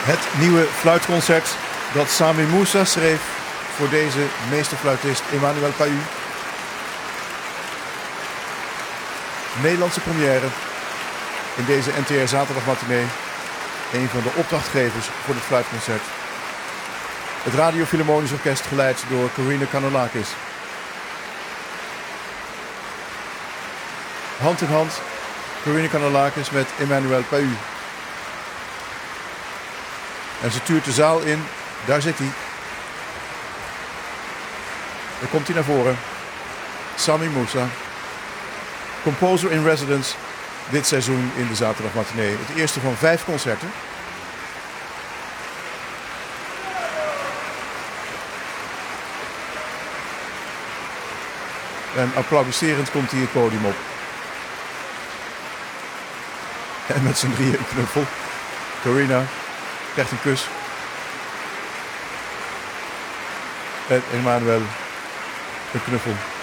Het nieuwe fluitconcert dat Sami Moussa schreef voor deze meesterfluitist Emmanuel Pahud. Nederlandse première in deze NTR Zaterdagmatinee. Een van de opdrachtgevers voor dit fluitconcert. Het Radio Philharmonisch Orkest geleid door Corina Kanellakis. Hand in hand Corina Kanellakis met Emmanuel Pahud. En ze tuurt de zaal in. Daar zit hij. Daar komt hij naar voren. Sami Moussa. Composer in residence dit seizoen in de Zaterdagmatinee. Het eerste van 5 concerten. En applaudisserend komt hij het podium op. En met z'n drieën een knuffel. Corina krijgt een kus. En Emmanuel een knuffel.